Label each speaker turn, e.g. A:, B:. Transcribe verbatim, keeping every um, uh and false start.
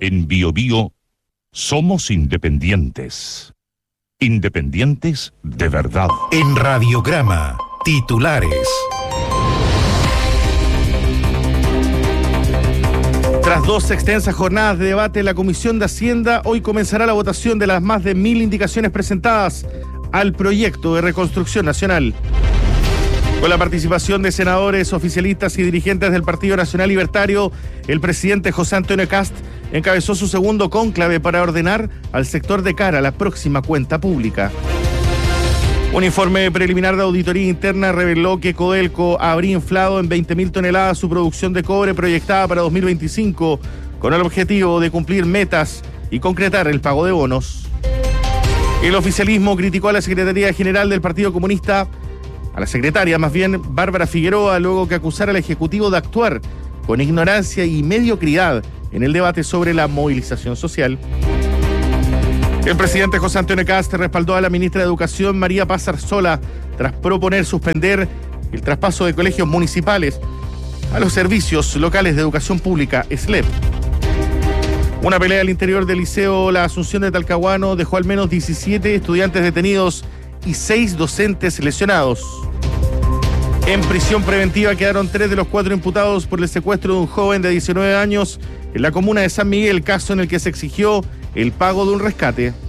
A: En Bio Bio somos independientes. Independientes de verdad.
B: En Radiograma, titulares.
C: Tras dos extensas jornadas de debate en la Comisión de Hacienda, hoy comenzará la votación de las más de mil indicaciones presentadas al proyecto de reconstrucción nacional. Con la participación de senadores, oficialistas y dirigentes del Partido Nacional Libertario, el presidente José Antonio Kast encabezó su segundo cónclave para ordenar al sector de cara a la próxima cuenta pública. Un informe preliminar de auditoría interna reveló que Codelco habría inflado en veinte mil toneladas su producción de cobre proyectada para dos mil veinticinco, con el objetivo de cumplir metas y concretar el pago de bonos. El oficialismo criticó a la Secretaría General del Partido Comunista, a la secretaria más bien, Bárbara Figueroa, luego que acusara al Ejecutivo de actuar con ignorancia y mediocridad en el debate sobre la movilización social. El presidente José Antonio Kast respaldó a la ministra de Educación, María Paz Arzola, tras proponer suspender el traspaso de colegios municipales a los servicios locales de educación pública, S L E P. Una pelea al interior del Liceo La Asunción de Talcahuano dejó al menos diecisiete estudiantes detenidos y seis docentes lesionados. En prisión preventiva quedaron tres de los cuatro imputados por el secuestro de un joven de diecinueve años en la comuna de San Miguel, caso en el que se exigió el pago de un rescate.